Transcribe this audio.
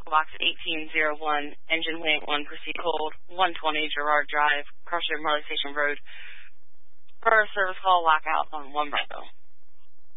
Box 1801, engine wing 1, proceed hold, 120 Girard Drive, Crusher, Marley Station Road. For a service call, lockout on 1 Bravo.